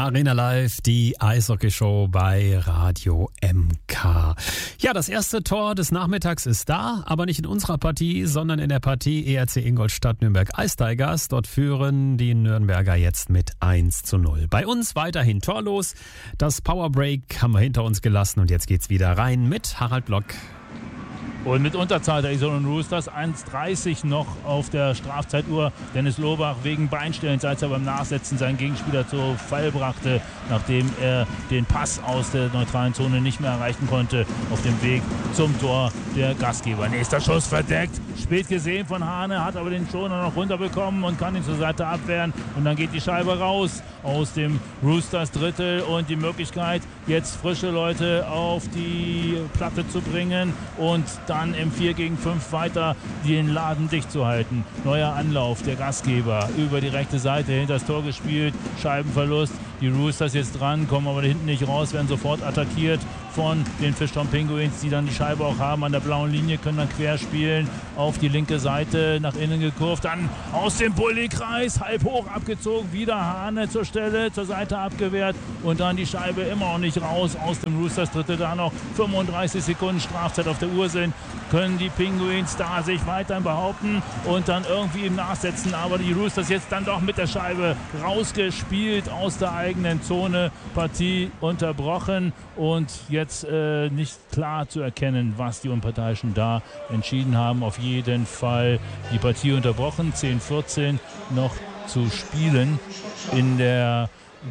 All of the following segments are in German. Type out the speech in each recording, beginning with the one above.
Arena Live, die Eishockey-Show bei Radio MK. Ja, das erste Tor des Nachmittags ist da, aber nicht in unserer Partie, sondern in der Partie ERC Ingolstadt Nürnberg Ice Tigers. Dort führen die Nürnberger jetzt mit 1:0. Bei uns weiterhin torlos. Das Powerbreak haben wir hinter uns gelassen und jetzt geht's wieder rein mit Harald Block. Und mit Unterzahl der Iserlohn Roosters, 1:30 noch auf der Strafzeituhr. Dennis Lohbach wegen Beinstellens, als er beim Nachsetzen seinen Gegenspieler zu Fall brachte, nachdem er den Pass aus der neutralen Zone nicht mehr erreichen konnte, auf dem Weg zum Tor der Gastgeber. Nächster Schuss verdeckt, spät gesehen von Hane, hat aber den Schoner noch runterbekommen und kann ihn zur Seite abwehren. Und dann geht die Scheibe raus aus dem Roosters Drittel und die Möglichkeit, jetzt frische Leute auf die Platte zu bringen und dann im 4 gegen 5 weiter den Laden dicht zu halten. Neuer Anlauf der Gastgeber über die rechte Seite hinter das Tor gespielt, Scheibenverlust. Die Roosters jetzt dran, kommen aber hinten nicht raus, werden sofort attackiert von den Fishtown Penguins, die dann die Scheibe auch haben an der blauen Linie, können dann quer spielen auf die linke Seite, nach innen gekurvt, dann aus dem Bullykreis, halb hoch abgezogen, wieder Hane zur Stelle, zur Seite abgewehrt und dann die Scheibe immer noch nicht raus aus dem Roosters Drittel, da noch 35 Sekunden Strafzeit auf der Uhr sind, können die Penguins da sich weiterhin behaupten und dann irgendwie im Nachsetzen, aber die Roosters jetzt dann doch mit der Scheibe rausgespielt aus der eigenen Zone, Partie unterbrochen und jetzt nicht klar zu erkennen, was die Unparteiischen da entschieden haben. Auf jeden Fall die Partie unterbrochen, 10:14 noch zu spielen in der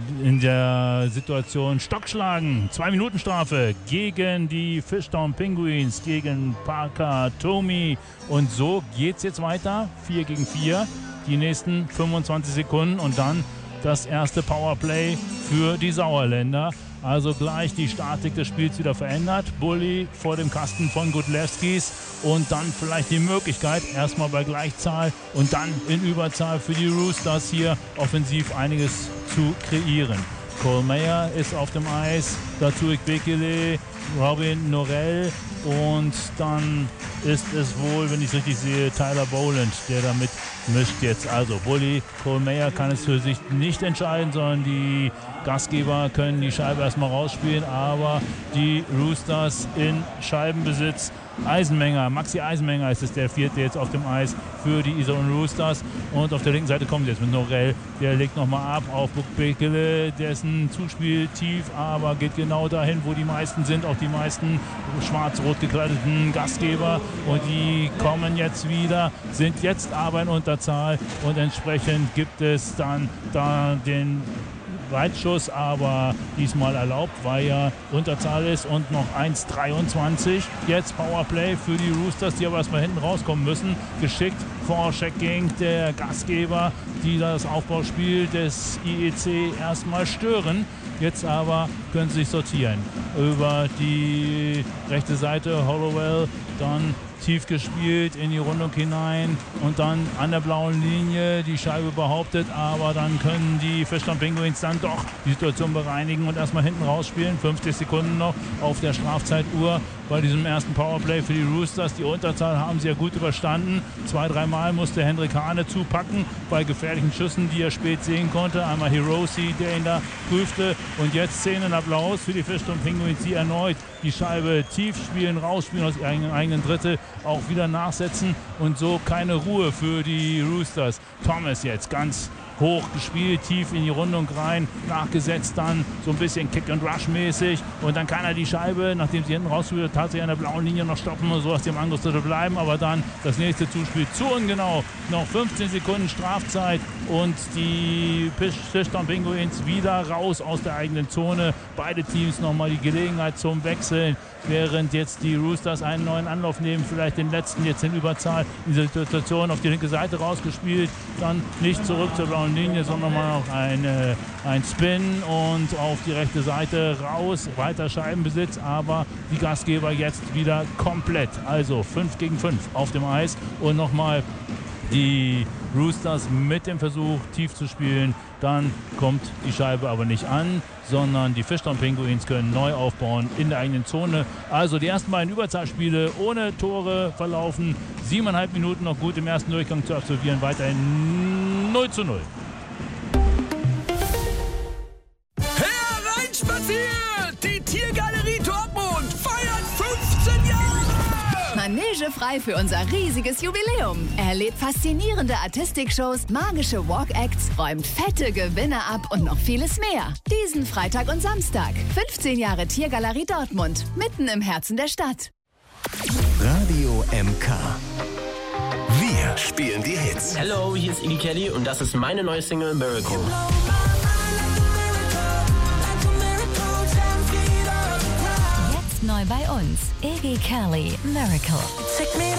Situation Stockschlagen, 2-Minuten-Strafe gegen die Fishtown Penguins, gegen Parker Tomi und so geht's jetzt weiter, 4 gegen 4, die nächsten 25 Sekunden und dann das erste Powerplay für die Sauerländer. Also gleich die Statik des Spiels wieder verändert. Bully vor dem Kasten von Gudlewskis und dann vielleicht die Möglichkeit, erstmal bei Gleichzahl und dann in Überzahl für die Roosters hier offensiv einiges zu kreieren. Cole Meyer ist auf dem Eis, dazu Ikbekele, Robin Norell und dann ist es wohl, wenn ich es richtig sehe, Tyler Boland, der damit mischt jetzt. Also Bully, Cole Meyer kann es für sich nicht entscheiden, sondern die Gastgeber können die Scheibe erstmal rausspielen, aber die Roosters in Scheibenbesitz. Eisenmenger, Maxi Eisenmenger ist es, der vierte jetzt auf dem Eis für die Iserlohn Roosters und auf der linken Seite kommt jetzt mit Norell, der legt nochmal ab auf Bekele, dessen Zuspiel tief, aber geht genau dahin, wo die meisten sind, auch die meisten schwarz-rot gekleideten Gastgeber und die kommen jetzt wieder, sind jetzt aber in Unterzahl und entsprechend gibt es dann da den Weitschuss, aber diesmal erlaubt, weil ja Unterzahl ist und noch 1:23. Jetzt Powerplay für die Roosters, die aber erstmal hinten rauskommen müssen. Geschickt Vorchecking der Gastgeber, die das Aufbauspiel des IEC erstmal stören. Jetzt aber können sie sich sortieren. Über die rechte Seite Hollowell, dann tief gespielt in die Rundung hinein und dann an der blauen Linie die Scheibe behauptet, aber dann können die Fishtown Penguins dann doch die Situation bereinigen und erstmal hinten rausspielen. 50 Sekunden noch auf der Strafzeituhr bei diesem ersten Powerplay für die Roosters. Die Unterzahl haben sie ja gut überstanden. 2-3 Mal musste Hendrik Hane zupacken bei gefährlichen Schüssen, die er spät sehen konnte. Einmal Hiroshi, der ihn da prüfte und jetzt Szenenapplaus für die Fishtown Penguins, die erneut die Scheibe tief spielen, rausspielen aus ihrem eigenen Drittel, auch wieder nachsetzen und so keine Ruhe für die Roosters. Thomas jetzt ganz hoch gespielt, tief in die Rundung rein, nachgesetzt dann so ein bisschen Kick-and-Rush-mäßig und dann kann er die Scheibe, nachdem sie hinten rausspielt, tatsächlich an der blauen Linie noch stoppen und so aus dem Angriffsdrittel bleiben, aber dann das nächste Zuspiel zu ungenau, noch 15 Sekunden Strafzeit und die Fishtown Penguins wieder raus aus der eigenen Zone. Beide Teams nochmal die Gelegenheit zum Wechseln, während jetzt die Roosters einen neuen Anlauf nehmen, vielleicht den letzten jetzt in Überzahl in dieser Situation auf die linke Seite rausgespielt, dann nicht zurück zur blauen Linie, sondern mal noch ein Spin und auf die rechte Seite raus, weiter Scheibenbesitz, aber die Gastgeber jetzt wieder komplett, also 5 gegen 5 auf dem Eis und nochmal die Roosters mit dem Versuch tief zu spielen, dann kommt die Scheibe aber nicht an, sondern die Fishtown Penguins können neu aufbauen in der eigenen Zone. Also die ersten beiden Überzahlspiele ohne Tore verlaufen, 7,5 Minuten noch gut im ersten Durchgang zu absolvieren, weiterhin 0:0. manegefrei für unser riesiges Jubiläum. Erlebt faszinierende Artistik-Shows, magische Walk-Acts, räumt fette Gewinne ab und noch vieles mehr. Diesen Freitag und Samstag. 15 Jahre Tiergalerie Dortmund, mitten im Herzen der Stadt. Radio MK. Wir spielen die Hits. Hello, hier ist Iggy Kelly und das ist meine neue Single Miracle. Jetzt neu bei uns, Iggy Kelly, Miracle.